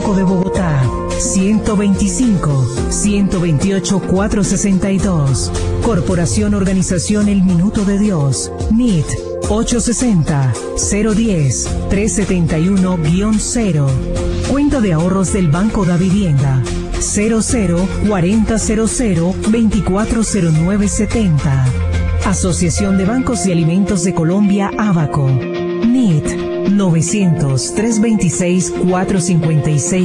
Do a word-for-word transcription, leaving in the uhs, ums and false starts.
Banco de Bogotá, ciento veinticinco, ciento veintiocho, cuatrocientos sesenta y dos. Corporación Organización El Minuto de Dios, N I T, ochocientos sesenta, cero diez, trescientos setenta y uno cero. Cuenta de ahorros del Banco da Vivienda, cero cero, cuarenta cero cero, veinticuatro cero nueve setenta. Asociación de Bancos y Alimentos de Colombia, Abaco, N I T, novecientos, trescientos veintiséis, cuatrocientos cincuenta y seis.